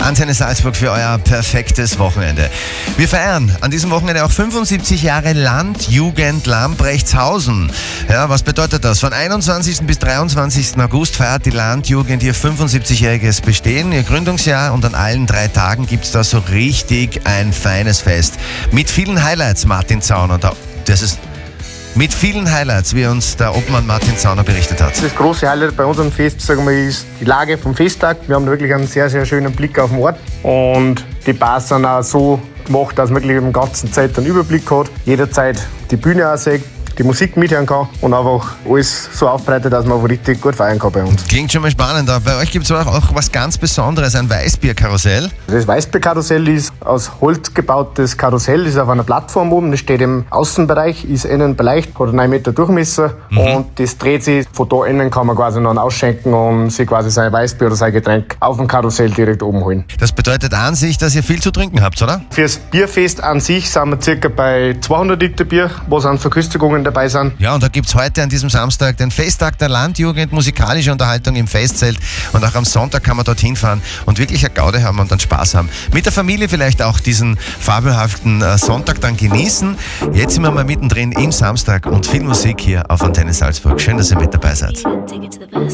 Antenne Salzburg für euer perfektes Wochenende. Wir feiern an diesem Wochenende auch 75 Jahre Landjugend Lambrechtshausen. Ja, was bedeutet das? Von 21. bis 23. August feiert die Landjugend ihr 75-jähriges Bestehen, ihr Gründungsjahr, und an allen 3 Tagen gibt es da so richtig ein feines Fest. Mit vielen Highlights, Martin Zauner. Das ist mit vielen Highlights, wie uns der Obmann Martin Zauner berichtet hat. Das große Highlight bei unserem Fest, sagen wir, ist die Lage vom Festtag. Wir haben wirklich einen sehr, sehr schönen Blick auf den Ort. Und die Bars sind auch so gemacht, dass man wirklich die ganze Zeit einen Überblick hat. Jederzeit die Bühne auch sieht, die Musik mithören kann und einfach alles so aufbereitet, dass man richtig gut feiern kann bei uns. Klingt schon mal spannend. Bei euch gibt es auch was ganz Besonderes, ein Weißbierkarussell. Das Weißbierkarussell ist aus Holz gebautes Karussell, ist auf einer Plattform oben, das steht im Außenbereich, ist innen beleicht, hat einen 9 Meter Durchmesser und das dreht sich, von da innen kann man quasi noch ausschenken und sich quasi sein Weißbier oder sein Getränk auf dem Karussell direkt oben holen. Das bedeutet an sich, dass ihr viel zu trinken habt, oder? Fürs Bierfest an sich sind wir circa bei 200 Liter Bier, was an Verköstigungen dabei sind. Ja, und da gibt es heute an diesem Samstag den Festtag der Landjugend, musikalische Unterhaltung im Festzelt, und auch am Sonntag kann man dorthin fahren und wirklich eine Gaude haben und dann Spaß haben. Mit der Familie vielleicht auch diesen fabelhaften Sonntag dann genießen. Jetzt sind wir mal mittendrin im Samstag und viel Musik hier auf Antenne Salzburg. Schön, dass ihr mit dabei seid.